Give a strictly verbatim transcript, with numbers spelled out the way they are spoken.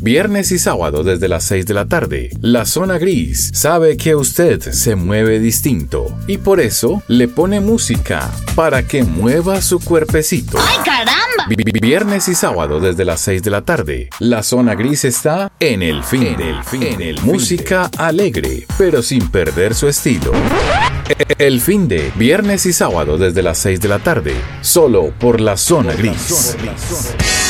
viernes y sábado desde las seis de la tarde. La Zona Gris sabe que usted se mueve distinto y por eso le pone música para que mueva su cuerpecito. ¡Ay, caramba! Viernes y sábado desde las seis de la tarde. La Zona Gris está en el fin, en el fin, en el música alegre, pero sin perder su estilo. El fin de viernes y sábado desde las seis de la tarde, solo por La Zona Gris.